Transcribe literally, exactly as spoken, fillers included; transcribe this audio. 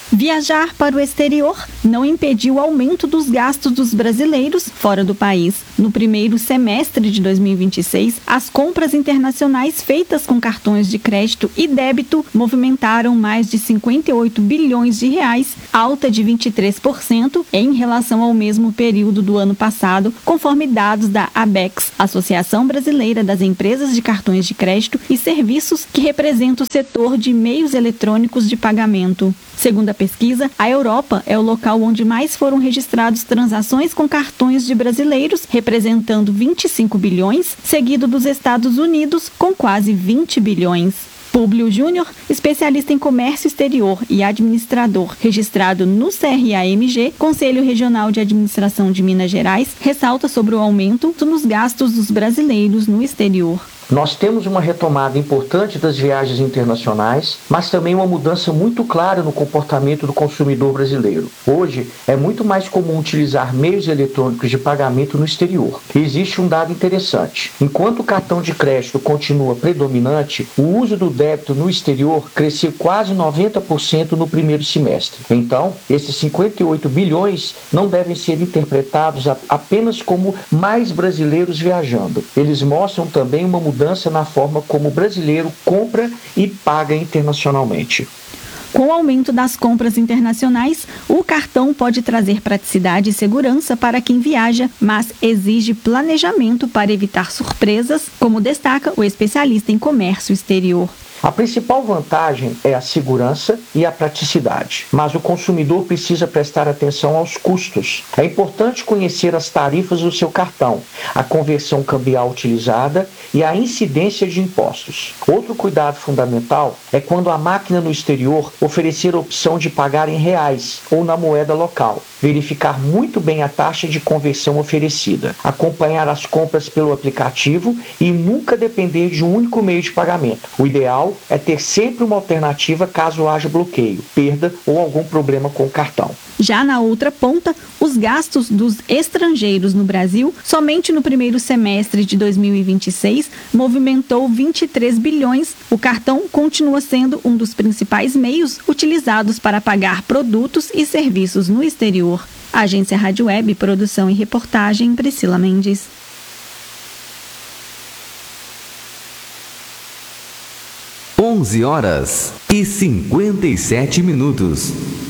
Viajar para o exterior não impediu o aumento dos gastos dos brasileiros fora do país. No primeiro semestre de dois mil e vinte e seis, as compras internacionais feitas com cartões de crédito e débito movimentaram mais de cinquenta e oito bilhões de reais, alta de vinte e três por cento em relação ao mesmo período do ano passado, conforme dados da ABECS, Associação Brasileira das Empresas de Cartões de Crédito e Serviços, que representa o setor de meios eletrônicos de pagamento. Segundo a pesquisa, a Europa é o local onde mais foram registrados transações com cartões de brasileiros, representando vinte e cinco bilhões, seguido dos Estados Unidos, com quase vinte bilhões. Públio Júnior, especialista em comércio exterior e administrador, registrado no C R A M G, Conselho Regional de Administração de Minas Gerais, ressalta sobre o aumento nos gastos dos brasileiros no exterior. Nós temos uma retomada importante das viagens internacionais, mas também uma mudança muito clara no comportamento do consumidor brasileiro. Hoje, é muito mais comum utilizar meios eletrônicos de pagamento no exterior. E existe um dado interessante. Enquanto o cartão de crédito continua predominante, o uso do débito no exterior cresceu quase noventa por cento no primeiro semestre. Então, esses cinquenta e oito bilhões não devem ser interpretados apenas como mais brasileiros viajando. Eles mostram também uma mudança mudança na forma como o brasileiro compra e paga internacionalmente. Com o aumento das compras internacionais, o cartão pode trazer praticidade e segurança para quem viaja, mas exige planejamento para evitar surpresas, como destaca o especialista em comércio exterior. A principal vantagem é a segurança e a praticidade, mas o consumidor precisa prestar atenção aos custos. É importante conhecer as tarifas do seu cartão, a conversão cambial utilizada e a incidência de impostos. Outro cuidado fundamental é quando a máquina no exterior oferecer a opção de pagar em reais ou na moeda local. Verificar muito bem a taxa de conversão oferecida, acompanhar as compras pelo aplicativo e nunca depender de um único meio de pagamento. O ideal é ter sempre uma alternativa caso haja bloqueio, perda ou algum problema com o cartão. Já na outra ponta, os gastos dos estrangeiros no Brasil, somente no primeiro semestre de dois mil e vinte e seis, movimentou vinte e três bilhões. O cartão continua sendo um dos principais meios utilizados para pagar produtos e serviços no exterior. Agência Rádio Web, produção e reportagem, Priscila Mendes. onze horas e cinquenta e sete minutos.